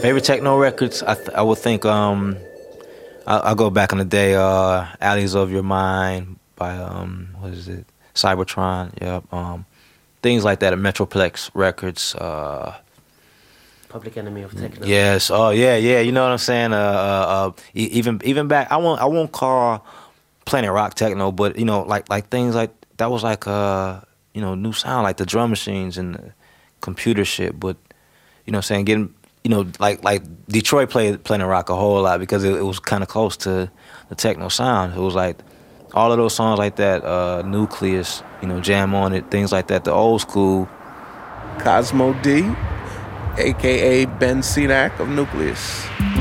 Favorite techno records? I would think I'll go back in the day. Alleys of Your Mind by what is it? Cybertron. Yep. Things like that at Metroplex Records. Public Enemy of techno. Yes. Oh yeah, yeah. You know what I'm saying? Even back, I won't call Planet Rock techno, but you know, like things like that was like you know, new sound, like the drum machines and the computer shit. But you know what I'm saying, getting, you know, like Detroit played Planet Rock a whole lot because it was kind of close to the techno sound. It was like all of those songs like that, Nucleus, you know, Jam On It, things like that, the old school. Cosmo D, a.k.a. Ben Cenac of Nucleus.